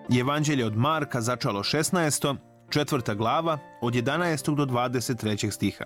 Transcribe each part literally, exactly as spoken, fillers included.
Evanđelje od Marka, začalo šesnaesto, četvrta glava, od jedanaestog do dvadeset trećeg stiha.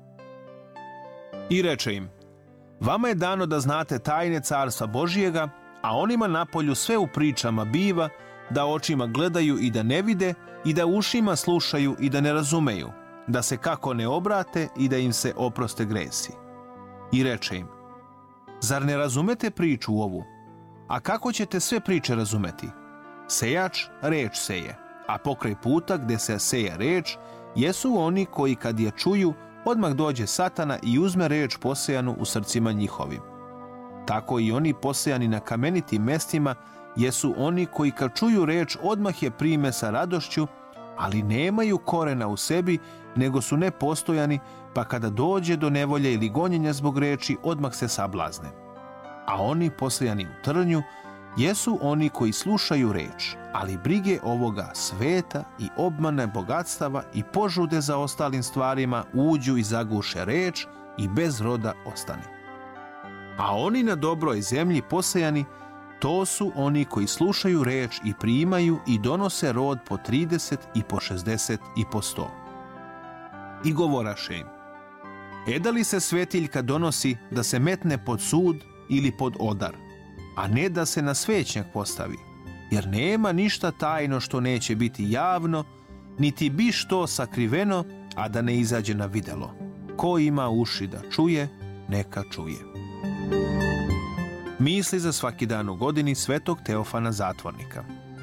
I reče im: Vama je dano da znate tajne carstva Božijega, a onima napolju sve u pričama biva, da očima gledaju i da ne vide, i da ušima slušaju i da ne razumeju, da se kako ne obrate i da im se oproste gresi. I reče im: Zar ne razumete priču ovu? A kako ćete sve priče razumeti? Sejač reč seje, a pokraj puta gde se seje reč, jesu oni koji kad je čuju, odmah dođe Satana i uzme reč posejanu u srcima njihovim. Tako i oni posejani na kamenitim mestima jesu oni koji kad čuju reč odmah je prime sa radošću, ali nemaju korena u sebi, nego su nepostojani, pa kada dođe do nevolje ili gonjenja zbog reči, odmah se sablazne. A oni posejani u trnju jesu oni koji slušaju reč, ali brige ovoga sveta i obmane bogatstava i požude za ostalim stvarima uđu i zaguše reč i bez roda ostane. A oni na dobroj zemlji posejani, to su oni koji slušaju reč i primaju i donose rod po trideset i po šezdeset i po sto. I govoraše im: Eda li se svetiljka donosi da se metne pod sud ili pod odar, a ne da se na svećnjak postavi, jer nema ništa tajno što neće biti javno, niti bi što sakriveno, a da ne izađe na videlo. Ko ima uši da čuje, neka čuje. Misli za svaki dan u godini svetog Teofana Zatvornika.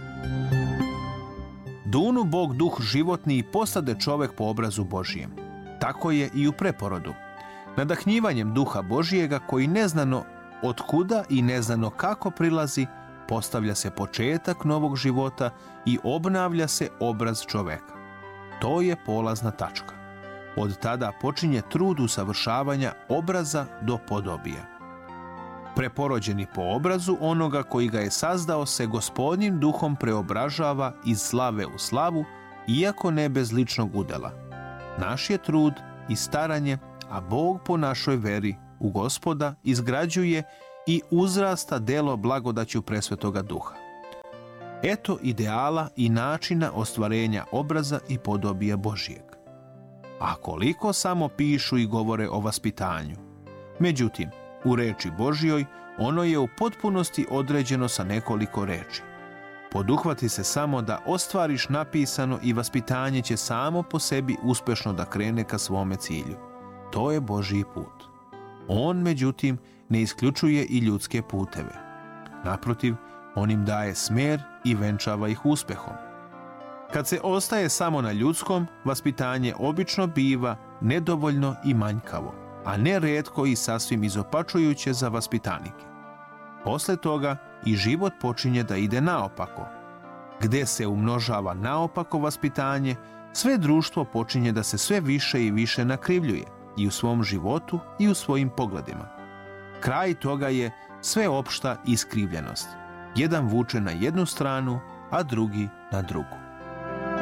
Dunu Bog duh životni i postade čovek po obrazu Božijem. Tako je i u preporodu. Nadahnjivanjem duha Božijega, koji neznano otkuda i neznano kako prilazi, postavlja se početak novog života i obnavlja se obraz čoveka. To je polazna tačka. Od tada počinje trud usavršavanja obraza do podobija. Preporođeni po obrazu onoga koji ga je sazdao se Gospodnjim duhom preobražava iz slave u slavu, iako ne bez ličnog udela. Naš je trud i staranje, a Bog po našoj veri u Gospoda izgrađuje i uzrasta delo blagodaću presvetoga duha. Eto ideala i načina ostvarenja obraza i podobija Božijeg. A koliko samo pišu i govore o vaspitanju. Međutim, u reči Božjoj ono je u potpunosti određeno sa nekoliko reči. Poduhvati se samo da ostvariš napisano i vaspitanje će samo po sebi uspešno da krene ka svome cilju. To je Božji put. On, međutim, ne isključuje i ljudske puteve. Naprotiv, on im daje smer i venčava ih uspehom. Kad se ostaje samo na ljudskom, vaspitanje obično biva nedovoljno i manjkavo, a ne retko i sasvim izopačujuće za vaspitanike. Posle toga i život počinje da ide naopako. Gde se umnožava naopako vaspitanje, sve društvo počinje da se sve više i više nakrivljuje i u svom životu i u svojim pogledima. Kraj toga je sveopšta iskrivljenost. Jedan vuče na jednu stranu, a drugi na drugu.